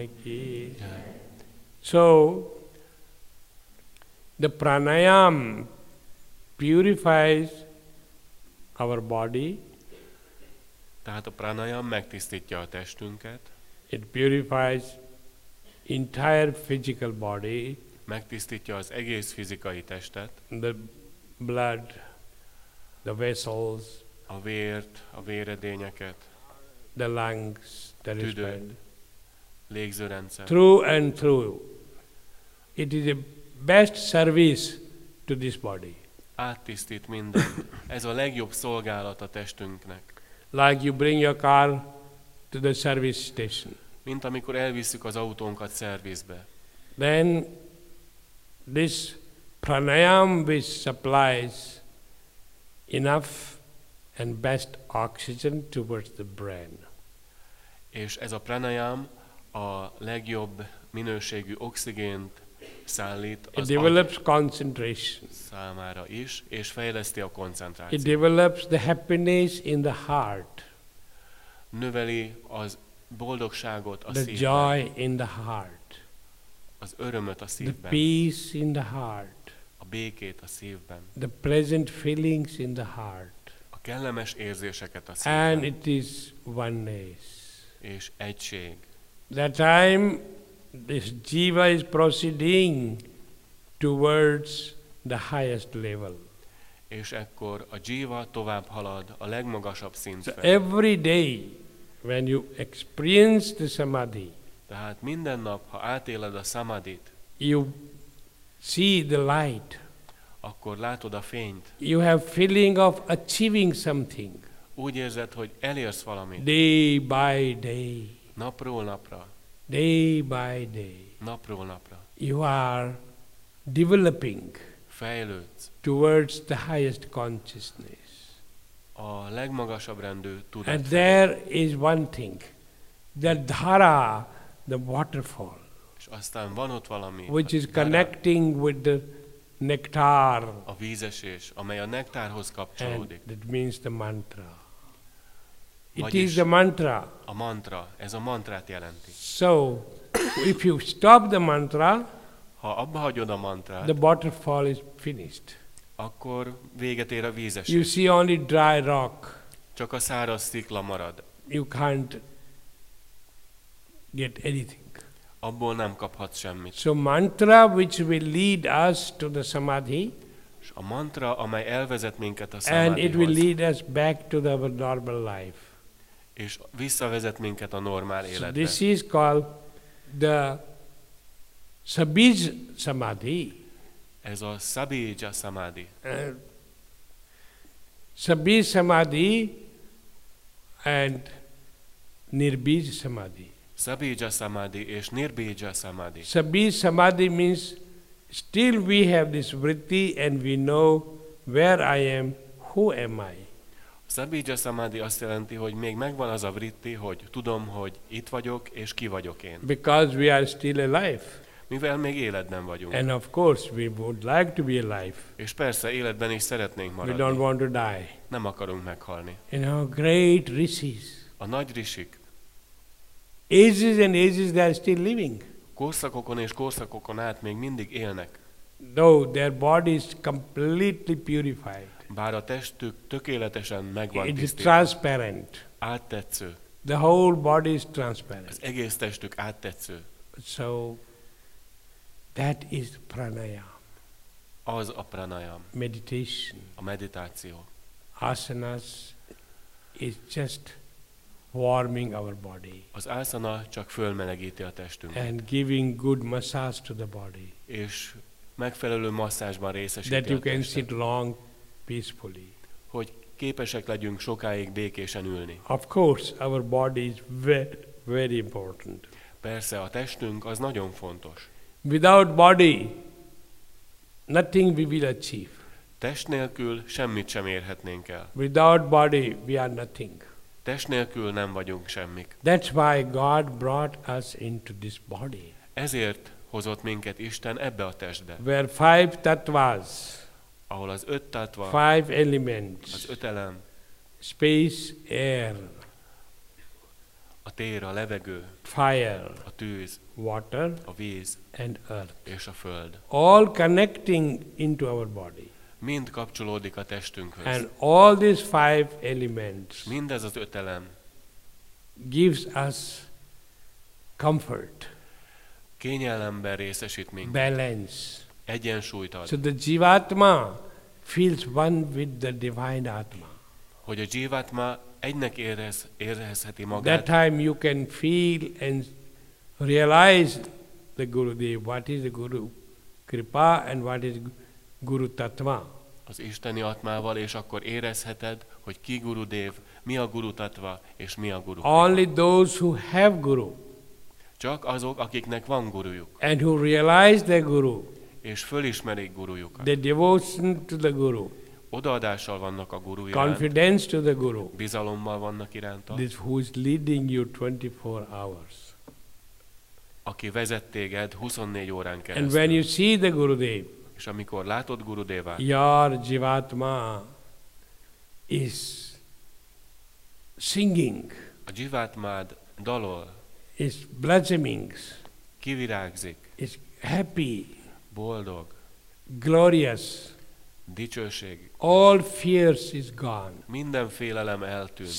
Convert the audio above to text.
So, the pranayam purifies our body. Tehát a pranayam megtisztítja a testünket, It purifies entire physical body, megtisztítja az egész fizikai testet, the blood, the vessels, a vért, a véredényeket, the lungs, the tüdőt, respiratory. légzőrendszer. Through and through. It is a best service to this body. Áttisztít mindent. Ez a legjobb szolgálat a testünknek. Like you bring your car to the service station. Mint amikor elvisszük az autónkat szervizbe. Then this pranayam which supplies enough and best oxygen towards the brain. És ez a pranayam a legjobb minőségű oxigént szállít It az develops agy concentration. számára is, és fejleszti a It koncentrációt. develops the happiness in the heart, Növeli az boldogságot a the szívben, joy in the heart, az örömöt a the szívben, peace in the heart, a békét a szívben, the pleasant feelings in the heart. a kellemes érzéseket a And szívben, it is oneness. és egység. That time this jiva is proceeding towards the highest level. És ekkor a jiva tovább halad a legmagasabb szint So felé. every day when you experience the samadhi, Tehát minden nap, ha átéled a samadhit, you see the light. akkor látod a fényt. You have feeling of achieving something Úgy érzed, hogy elérsz valamit. day by day, Napról napra, day by day. napról napra. You are developing Fejlődsz towards the highest consciousness. a legmagasabb rendű And tudat felé. there is one thing, the dhara, the waterfall, És aztán van ott valami, which is a dhara, connecting with the nectar, a vízesés, amely a nektárhoz and kapcsolódik. that means the mantra. It Vagyis is the mantra. a mantra, ez a mantrát jelenti. So, if you stop the mantra, Ha abba hagyod a mantrát, the waterfall is finished. akkor véget ér a You vízesés. see only dry rock. Csak a száraz szikla marad. You can't get anything. Abból nem kaphatsz semmit. So mantra which will lead us to the samadhi, És a mantra, amely elvezet minket a and it will samadhihoz, lead us back to our normal life. és visszavezet minket a normál So életbe. this is called the sabij samadhi. Ez a Sabija Samadhi. Sabij samadhi and nirbij samadhi. Sabija Samadhi és Nirbija Samadhi. Sabij samadhi means still we have this vritti and we know where I am, who am I. Sabija Samadhi azt jelenti, hogy még megvan az a vritti, hogy tudom, hogy itt vagyok, és ki vagyok én. Because we are still alive. Mivel még életben vagyunk. And of course we would like to be alive. És persze életben is szeretnénk We don't maradni. want to die. Nem akarunk meghalni. Great rishis, A nagy risik ages and ages they are still living. korszakokon és korszakokon át még mindig élnek. Though their body is completely purified. Bár a testük tökéletesen megvan It is tisztítva. transparent. Áttetsző. The whole body is transparent. Az egész testük áttetsző. So that is pranayama, Az a pranayam, meditation. a meditáció. Asanas is just warming our body Az asana csak fölmelegíti a testünket, and giving good massage to the body, és megfelelő masszázsban that részesíti you a can testet, sit long peacefully. hogy képesek legyünk sokáig békésen ülni. Of course, our body is very, very important. Persze a testünk az nagyon fontos. Without body, nothing we will achieve. Test nélkül semmit sem érhetnénk el. Without body, we are nothing. Test nélkül nem vagyunk semmik. That's why God brought us into this body, Ezért hozott minket Isten ebbe a testbe, where 5 tattvas, ahol az 5 tattva, 5 elements, az 5 elem, space, air, A tér, a levegő, fire, a tűz, water, a víz and earth. és a föld. All connecting into our body. Mind kapcsolódik a testünkhöz. And all these 5 elements Mindez az 5 elem gives us comfort, kényelemben részesít minket. balance. Egyensúlyt ad. So the Jivatma feels one with the divine Atma. Hogy a Jivatma egynek érezheti That magát, time you can feel and realize the Gurudev, what is the Guru Kripa and what is Guru Tattva. az isteni atmával, és akkor érezheted, hogy ki Gurudev, mi a Guru Tattva, és mi a Guru Kripa. Only those who have Guru Csak azok, akiknek van gurujuk, and who realize their Guru, és fölismerik gurujukat. their devotion to the Guru, Odaadással vannak a guru iránt, confidence to the Guru, bizalommal vannak iránta, this who is leading you 24 hours. aki vezet téged 24 órán And keresztül. when you see the Gurudev, És amikor látod Gurudevát, your Jivatma is singing, a Jivatmád dalol, is blossoming, kivirágzik, is happy, boldog, glorious. dicsőség, All fears is gone. minden félelem eltűnt.